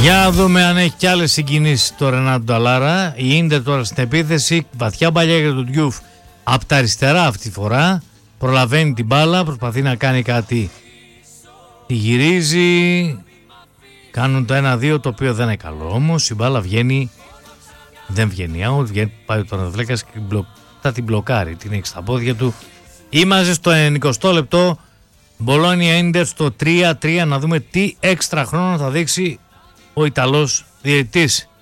Για δούμε αν έχει κι άλλες συγκινήσεις το Ρενάτο Νταλάρα. Η Ίντερ τώρα στην επίθεση, βαθιά παλιά για τον Ντιούφ από τα αριστερά αυτή τη φορά. Προλαβαίνει την μπάλα, προσπαθεί να κάνει κάτι. Τη γυρίζει. Κάνουν το 1-2, το οποίο δεν είναι καλό. Όμως η μπάλα βγαίνει. Δεν βγαίνει out, πάει ο τερματοφύλακας και θα την μπλοκάρει. Την έχει στα πόδια του. Είμαστε στο 90 λεπτό. Μπολόνια Ίντερ στο 3-3. Να δούμε τι έξτρα χρόνο θα δείξει ο Ιταλός διαιτητής.